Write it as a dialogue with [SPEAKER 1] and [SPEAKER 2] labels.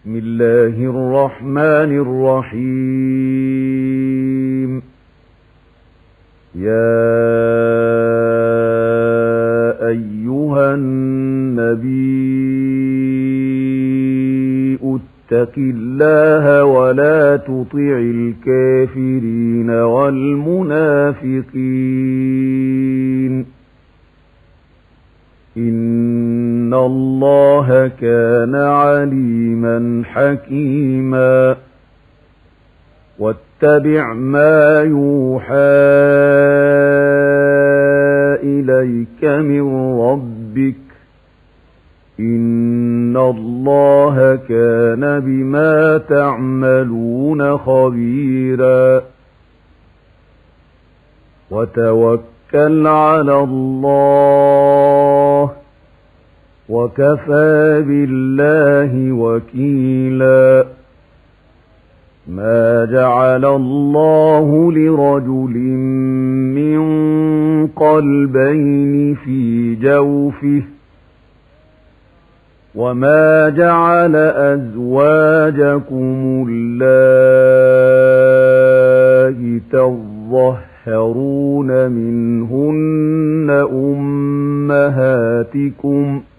[SPEAKER 1] بسم الله الرحمن الرحيم. يا أيها النبي اتق الله ولا تطع الكافرين والمنافقين إن الله كان عليما حكيما. واتبع ما يوحى إليك من ربك إن الله كان بما تعملون خبيرا. وتوكل على الله وكفى بالله وكيلا. ما جعل الله لرجل من قلبين في جوفه وما جعل أزواجكم اللائي تظهرون منهن أمهاتكم